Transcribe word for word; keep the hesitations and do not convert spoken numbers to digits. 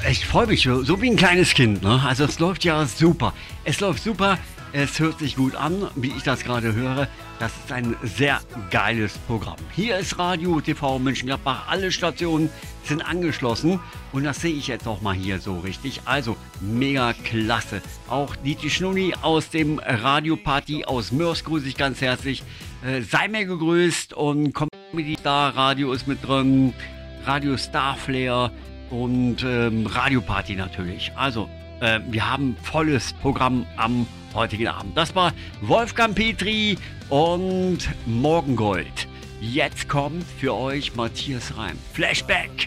Ich freue mich so, so wie ein kleines Kind. Ne? Also es läuft ja super. Es läuft super. Es hört sich gut an, wie ich das gerade höre. Das ist ein sehr geiles Programm. Hier ist Radio T V Mönchengladbach. Alle Stationen sind angeschlossen. Und das sehe ich jetzt auch mal hier so richtig. Also mega klasse. Auch Dieter Schnulli aus dem Radioparty aus Mörs grüße ich ganz herzlich. Äh, sei mir gegrüßt. Und Comedy Star Radio ist mit drin. Radio Starflare und ähm, Radioparty natürlich. Also äh, wir haben volles Programm am heutigen Abend. Das war Wolfgang Petri und Morgengold. Jetzt kommt für euch Matthias Reim. Flashback.